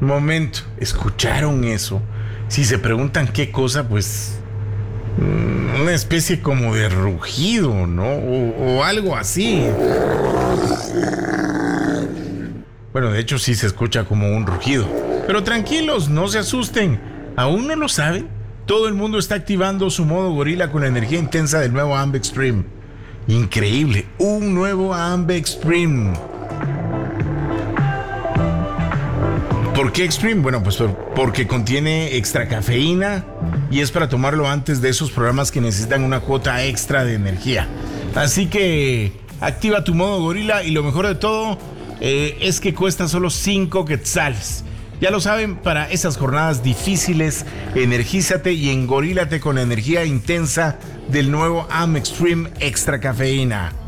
Momento, ¿escucharon eso? Si se preguntan qué cosa, pues una especie como de rugido, ¿no? O algo así. Bueno, de hecho sí se escucha como un rugido. Pero tranquilos, no se asusten. ¿Aún no lo saben? Todo el mundo está activando su modo gorila con la energía intensa del nuevo AMB Extreme. Increíble, un nuevo AMB Extreme. ¿Por qué Extreme? Bueno, pues porque contiene extra cafeína y es para tomarlo antes de esos programas que necesitan una cuota extra de energía. Así que activa tu modo gorila y lo mejor de todo es que cuesta solo 5 quetzales. Ya lo saben, para esas jornadas difíciles, energízate y engorílate con la energía intensa del nuevo AM Extreme Extra Cafeína.